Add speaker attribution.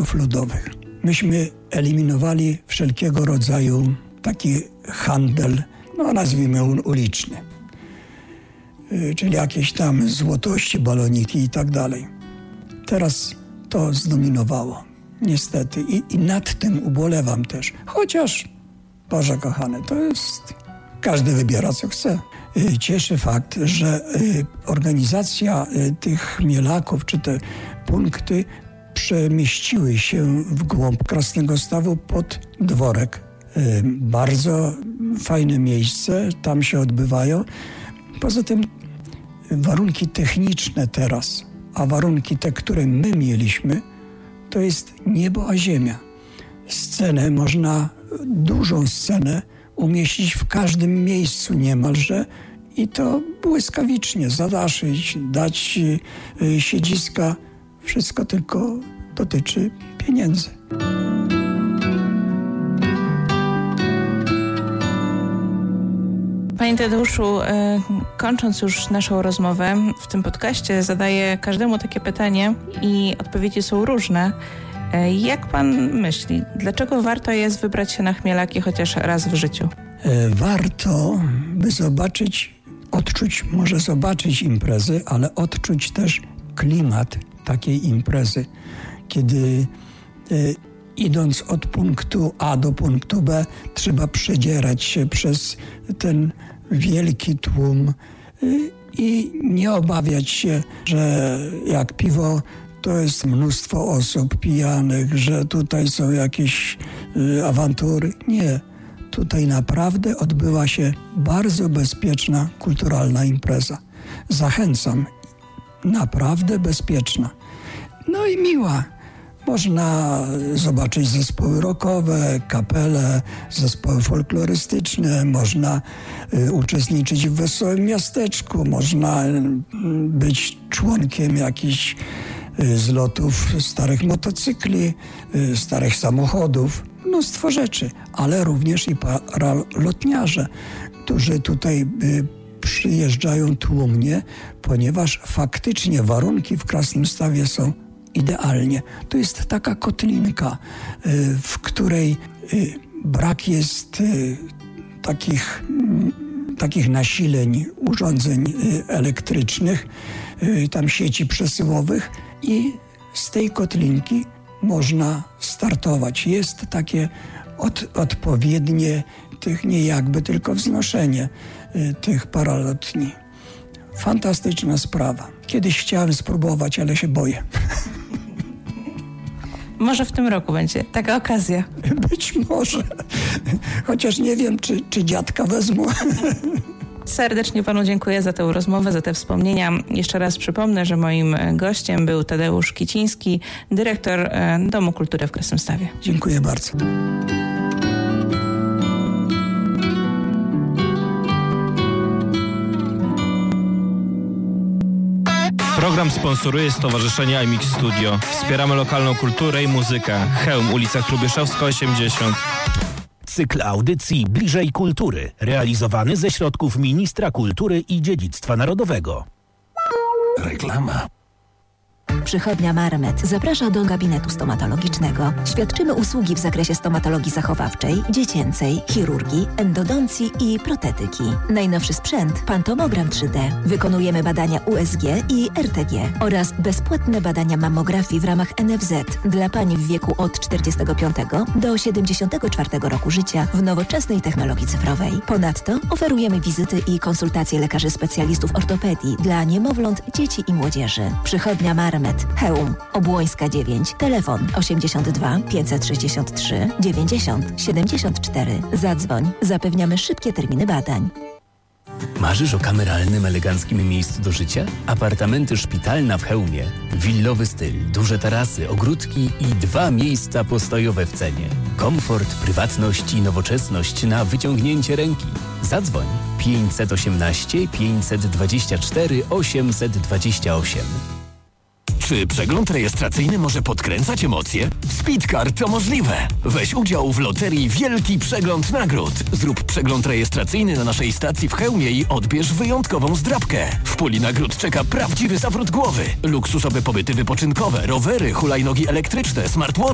Speaker 1: sportów ludowych. Myśmy eliminowali wszelkiego rodzaju taki handel, nazwijmy uliczny. Czyli jakieś tam złotości, baloniki i tak dalej. Teraz to zdominowało, niestety. I nad tym ubolewam też. Chociaż, Boże kochany, to jest... Każdy wybiera, co chce. Cieszy fakt, że organizacja tych chmielaków, czy te punkty przemieściły się w głąb Krasnego Stawu pod dworek. Bardzo fajne miejsce, tam się odbywają. Poza tym warunki techniczne teraz, a warunki te, które my mieliśmy, to jest niebo a ziemia. Scenę można, dużą scenę umieścić w każdym miejscu niemalże i to błyskawicznie zadaszyć, dać siedziska. Wszystko tylko dotyczy pieniędzy.
Speaker 2: Panie Tadeuszu, kończąc już naszą rozmowę, w tym podcaście zadaję każdemu takie pytanie i odpowiedzi są różne. Jak pan myśli, dlaczego warto jest wybrać się na chmielaki chociaż raz w życiu?
Speaker 1: Warto, by zobaczyć imprezy, ale odczuć też klimat takiej imprezy, kiedy idąc od punktu A do punktu B trzeba przedzierać się przez ten wielki tłum i nie obawiać się, że jak piwo to jest mnóstwo osób pijanych, że tutaj są jakieś awantury. Nie. Tutaj naprawdę odbyła się bardzo bezpieczna, kulturalna impreza. Zachęcam. Naprawdę bezpieczna. No i miła. Można zobaczyć zespoły rockowe, kapele, zespoły folklorystyczne, można uczestniczyć w wesołym miasteczku, można być członkiem jakichś zlotów starych motocykli, starych samochodów, mnóstwo rzeczy, ale również i paralotniarze, którzy tutaj przyjeżdżają tłumnie, ponieważ faktycznie warunki w Krasnym Stawie są idealnie. To jest taka kotlinka, w której brak jest takich nasileń, urządzeń elektrycznych, tam sieci przesyłowych i z tej kotlinki można startować. Jest takie odpowiednie nie jakby, tylko wznoszenie tych paralotni. Fantastyczna sprawa. Kiedyś chciałem spróbować, ale się boję.
Speaker 2: Może w tym roku będzie taka okazja.
Speaker 1: Być może. Chociaż nie wiem, czy dziadka wezmą.
Speaker 2: Serdecznie panu dziękuję za tę rozmowę, za te wspomnienia. Jeszcze raz przypomnę, że moim gościem był Tadeusz Kiciński, dyrektor Domu Kultury w Krasnymstawie.
Speaker 1: Dziękuję bardzo.
Speaker 3: Program sponsoruje Stowarzyszenie iMix Studio. Wspieramy lokalną kulturę i muzykę. Chełm, ulica Hrubieszowska 80.
Speaker 4: Cykl audycji Bliżej Kultury, realizowany ze środków Ministra Kultury i Dziedzictwa Narodowego.
Speaker 5: Reklama.
Speaker 6: Przychodnia Marmet zaprasza do gabinetu stomatologicznego. Świadczymy usługi w zakresie stomatologii zachowawczej, dziecięcej, chirurgii, endodoncji i protetyki. Najnowszy sprzęt, pantomogram 3D. Wykonujemy badania USG i RTG oraz bezpłatne badania mammografii w ramach NFZ dla pań w wieku od 45 do 74 roku życia w nowoczesnej technologii cyfrowej. Ponadto oferujemy wizyty i konsultacje lekarzy specjalistów ortopedii dla niemowląt, dzieci i młodzieży. Przychodnia Marmet. Chełm, Obłońska 9, telefon 82 563 90 74. Zadzwoń, zapewniamy szybkie terminy badań.
Speaker 5: Marzysz o kameralnym, eleganckim miejscu do życia? Apartamenty szpitalna w Chełmie. Willowy styl, duże tarasy, ogródki i 2 miejsca postojowe w cenie. Komfort, prywatność i nowoczesność na wyciągnięcie ręki. Zadzwoń 518 524 828.
Speaker 7: Czy przegląd rejestracyjny może podkręcać emocje? W Speedcar to możliwe. Weź udział w loterii Wielki Przegląd Nagród. Zrób przegląd rejestracyjny na naszej stacji w Chełmie i odbierz wyjątkową zdrabkę. W puli nagród czeka prawdziwy zawrót głowy. Luksusowe pobyty wypoczynkowe, rowery, hulajnogi elektryczne, smartwatch